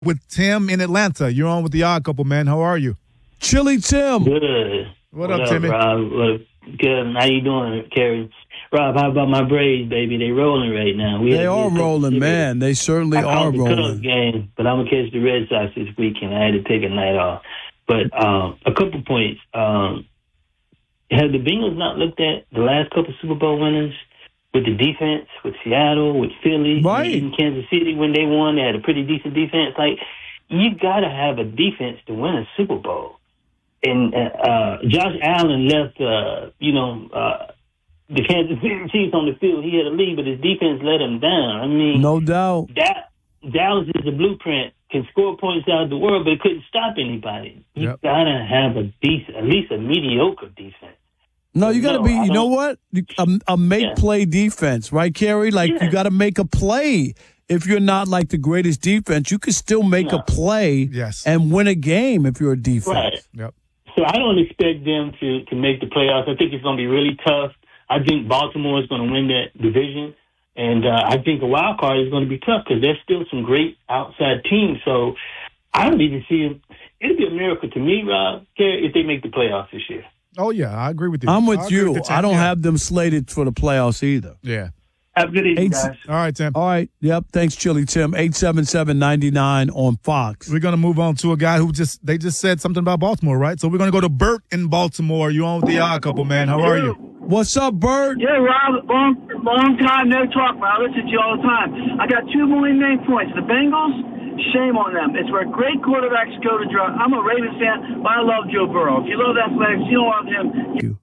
with Tim in Atlanta. You're on with the Odd Couple, man. How are you? Chili Tim. Good. What up, Timmy? Rob? Good. How you doing, Kerry? Rob, how about my Braves, baby? They rolling right now. They are rolling, man. They certainly are rolling. Cubs game, but I'm gonna catch the Red Sox this weekend. I had to take a night off. But a couple points. Have the Bengals not looked at the last couple Super Bowl winners with the defense, with Seattle, with Philly, right? In Kansas City when they won, they had a pretty decent defense. Like, you gotta have a defense to win a Super Bowl. And Josh Allen left, the Kansas City Chiefs on the field. He had a lead, but his defense let him down. I mean, no doubt. Dallas is a blueprint. Can score points out of the world, but it couldn't stop anybody. You gotta have a decent, at least a mediocre defense. No, you got to be, you know what? A make-play defense, right, Kerry? Like, you got to make a play. If you're not like the greatest defense, you can still make a play and win a game if you're a defense. Right. Yep. So I don't expect them to make the playoffs. I think it's going to be really tough. I think Baltimore is going to win that division. And I think a wild card is going to be tough because there's still some great outside teams. So I don't even see them. It'd be a miracle to me, Rob, if they make the playoffs this year. Oh, yeah, I agree with you. I'm with you. I don't have them slated for the playoffs either. Yeah. Have a good evening, guys. All right, Tim. All right. Yep. Thanks, Chili Tim. 877-99 on Fox. We're going to move on to a guy who they just said something about Baltimore, right? So we're going to go to Bert in Baltimore. You on with the Odd Couple, man. How are you? What's up, Bert? Yeah, Rob. Long time no talk, man. I listen to you all the time. I got two main points. The Bengals, shame on them. It's where great quarterbacks go to draw. I'm a Ravens fan, but I love Joe Burrow. If you love athletics, you don't love him.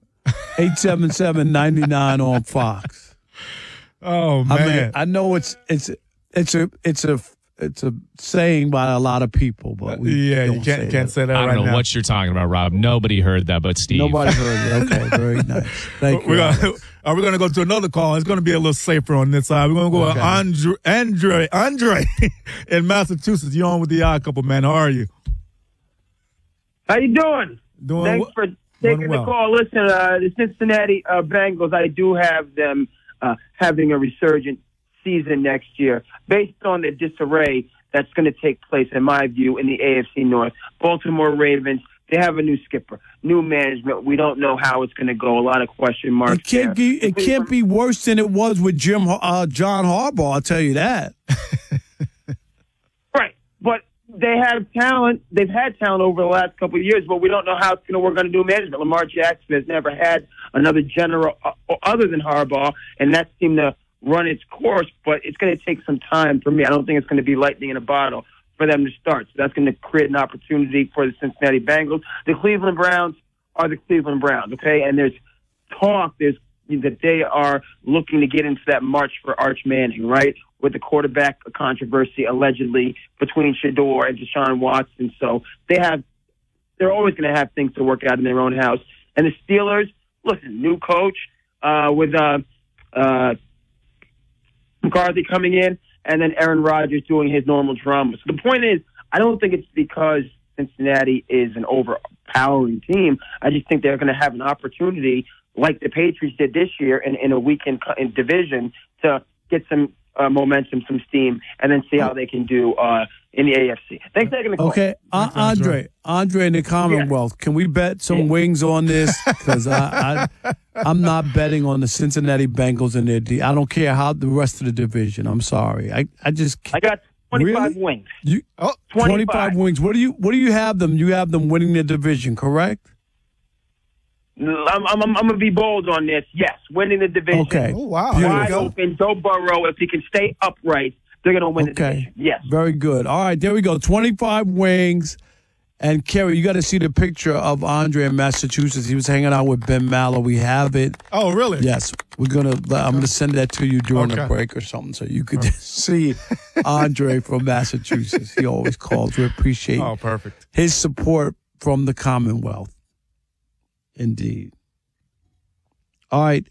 877-99 on Fox. Oh man! I mean, I know it's a saying by a lot of people, but you can't say that. I don't know what you're talking about, Rob. Nobody heard that, but Steve. Nobody heard it. Okay, very nice. Thank you. Are we going to go to another call? It's going to be a little safer on this side. We're going to go with Andre in Massachusetts. You're on with the Odd Couple, man. How are you? How you doing? Thanks for taking the call. Listen, the Cincinnati Bengals, I do have them having a resurgent season next year based on the disarray that's going to take place, in my view, in the AFC North. Baltimore Ravens, they have a new skipper, new management. We don't know how it's going to go. A lot of question marks. It can't be worse than it was with John Harbaugh, I'll tell you that. Right. But they have talent. They've had talent over the last couple of years, but we don't know how it's going to work on a new management. Lamar Jackson has never had another general other than Harbaugh, and that seemed to run its course, but it's going to take some time for me. I don't think it's going to be lightning in a bottle for them to start. So that's going to create an opportunity for the Cincinnati Bengals. The Cleveland Browns are the Cleveland Browns, okay? And there's talk that they are looking to get into that march for Arch Manning, right? With the quarterback controversy allegedly between Shador and Deshaun Watson. So they're always going to have things to work out in their own house. And the Steelers, listen, new coach with McCarthy coming in, and then Aaron Rodgers doing his normal drama. So the point is, I don't think it's because Cincinnati is an overpowering team. I just think they're going to have an opportunity, like the Patriots did this year in a weekend in division, to get some momentum, some steam, and then see how they can do in the AFC. Thanks for taking the call. Okay, Andre in the Commonwealth, can we bet some wings on this? Because I'm not betting on the Cincinnati Bengals and their D. I don't care how the rest of the division. I'm sorry. I just can't. I got 25 wings. 25 wings. What do you have them? You have them winning the division, correct? I'm going to be bold on this. Yes, winning the division. Okay. Oh, wow. Wide open. Joe Burrow, if he can stay upright, they're going to win the division. Yes. Very good. All right, there we go. 25 wings. And, Kerry, you got to see the picture of Andre in Massachusetts. He was hanging out with Ben Mallow. We have it. Oh, really? Yes. I'm going to send that to you during the break or something so you could see Andre from Massachusetts. He always calls. We appreciate his support from the Commonwealth. Indeed. All right,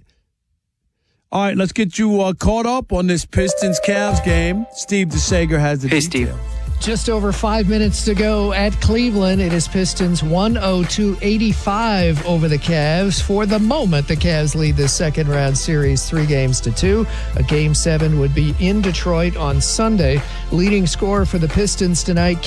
let's get you caught up on this Pistons-Cavs game. Steve DeSager has the details. Steve. Just over 5 minutes to go at Cleveland. It is Pistons 102-85 over the Cavs. For the moment, the Cavs lead the second round series 3-2. A Game 7 would be in Detroit on Sunday. Leading scorer for the Pistons tonight,